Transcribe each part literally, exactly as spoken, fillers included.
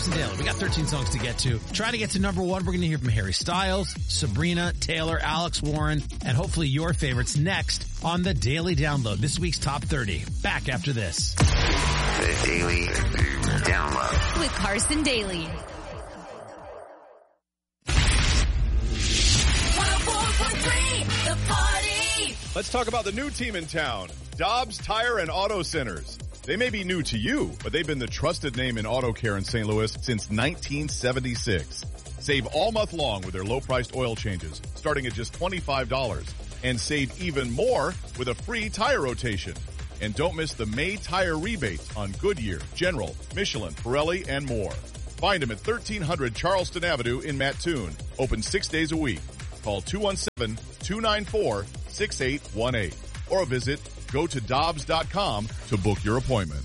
Carson Daly. We got thirteen songs to get to. Trying to get to number one, we're going to hear from Harry Styles, Sabrina, Taylor, Alex Warren, and hopefully your favorites next on the Daily Download. This week's Top thirty. Back after this. The Daily Download. With Carson Daly. Let's talk about the new team in town, Dobbs Tire and Auto Centers. They may be new to you, but they've been the trusted name in auto care in Saint Louis since nineteen seventy-six. Save all month long with their low-priced oil changes, starting at just twenty-five dollars. And save even more with a free tire rotation. And don't miss the May tire rebate on Goodyear, General, Michelin, Pirelli, and more. Find them at thirteen hundred Charleston Avenue in Mattoon. Open six days a week. Call two one seven, two nine four, six eight one eight or visit go to dobbs dot com to book your appointment.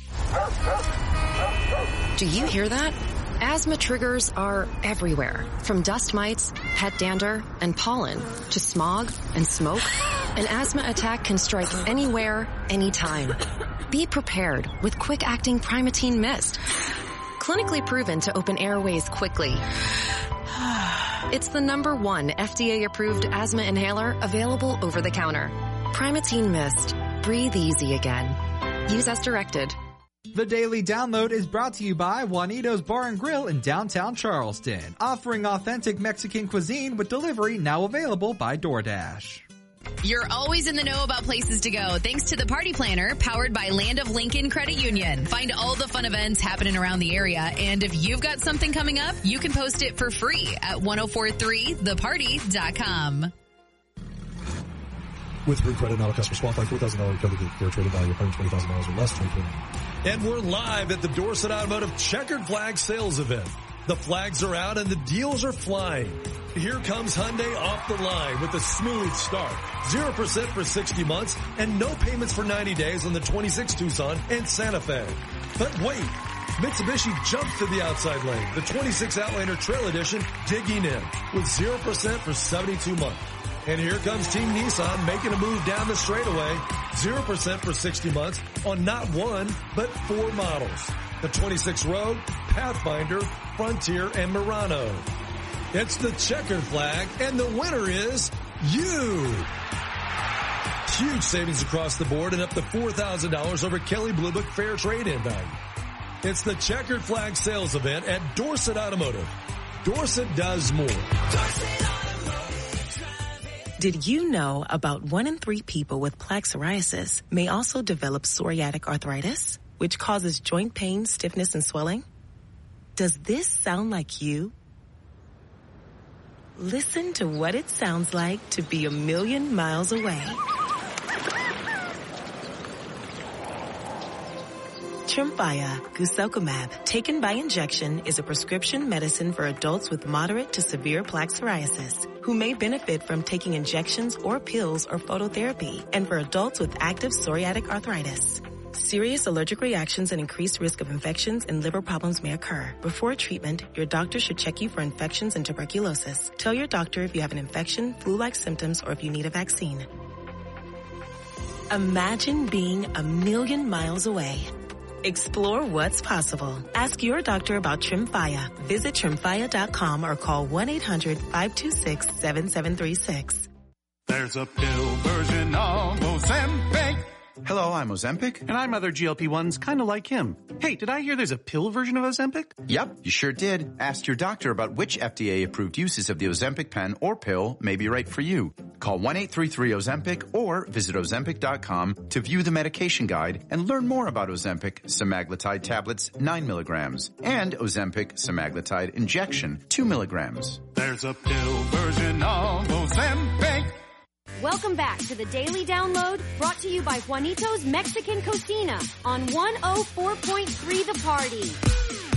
Do you hear that? Asthma triggers are everywhere, from dust mites, pet dander, and pollen to smog and smoke. An asthma attack can strike anywhere, anytime. Be prepared with quick-acting Primatene Mist. Clinically proven to open airways quickly. It's the number one F D A-approved asthma inhaler available over the counter. Primatene Mist. Breathe easy again. Use as directed. The Daily Download is brought to you by Juanito's Bar and Grill in downtown Charleston, offering authentic Mexican cuisine with delivery now available by DoorDash. You're always in the know about places to go thanks to the Party Planner, powered by Land of Lincoln Credit Union. Find all the fun events happening around the area, and if you've got something coming up, you can post it for free at ten forty-three the party dot com. With Root Credit, not a customer qualified, four thousand dollars recovery fair trading value, one hundred twenty thousand dollars or less, twenty twenty. And we're live at the Dorset Automotive Checkered Flag Sales Event. The flags are out and the deals are flying. Here comes Hyundai off the line with a smooth start. zero percent for sixty months and no payments for ninety days on the twenty-six Tucson and Santa Fe. But wait, Mitsubishi jumps to the outside lane. The twenty-six Outlander Trail Edition digging in with zero percent for seventy-two months. And here comes Team Nissan making a move down the straightaway. zero percent for sixty months on not one, but four models. The twenty-six Rogue, Pathfinder, Frontier, and Murano. It's the checkered flag, and the winner is you. Huge savings across the board and up to four thousand dollars over Kelley Blue Book Fair Trade-In value. It's the Checkered Flag Sales Event at Dorset Automotive. Dorset does more. Dorset Automotive. Did you know about one in three people with plaque psoriasis may also develop psoriatic arthritis, which causes joint pain, stiffness, and swelling? Does this sound like you? Listen to what it sounds like to be a million miles away. Tremfya guselkumab, taken by injection, is a prescription medicine for adults with moderate to severe plaque psoriasis who may benefit from taking injections or pills or phototherapy, and for adults with active psoriatic arthritis. Serious allergic reactions and increased risk of infections and liver problems may occur. Before treatment, your doctor should check you for infections and tuberculosis. Tell your doctor if you have an infection, flu-like symptoms, or if you need a vaccine. Imagine being a million miles away. Explore what's possible. Ask your doctor about Tremfya. Visit Tremfya dot com or call one eight hundred, five two six, seven seven three six. There's a pill version of Ozempic. Hello, I'm Ozempic. And I'm other G L P ones kind of like him. Hey, did I hear there's a pill version of Ozempic? Yep, you sure did. Ask your doctor about which F D A-approved uses of the Ozempic pen or pill may be right for you. Call one eight three three Ozempic or visit Ozempic dot com to view the medication guide and learn more about Ozempic semaglutide tablets, nine milligrams, and Ozempic semaglutide injection, two milligrams. There's a pill version of Ozempic. Welcome back to the Daily Download, brought to you by Juanito's Mexican Cocina on one oh four point three The Party.